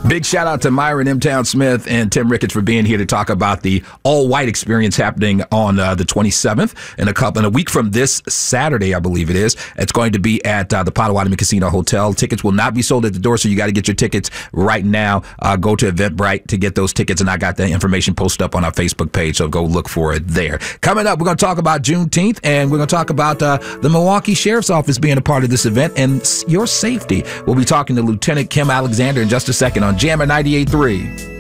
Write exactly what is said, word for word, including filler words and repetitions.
Big shout out to Myron M-Town Smith and Tim Ricketts for being here to talk about the all-white experience happening on uh, the twenty-seventh in a couple in a week from this Saturday, I believe it is. It's going to be at uh, the Potawatomi Casino Hotel. Tickets will not be sold at the door, so you got to get your tickets right now. Uh, go to Eventbrite to get those tickets, and I got that information posted up on our Facebook page, so go look for it there. Coming up, we're going to talk about Juneteenth, and we're going to talk about uh, the Milwaukee Sheriff's Office being a part of this event and your safety. We'll be talking to Lieutenant Kim Alexander in just a second on Jammer ninety-eight point three.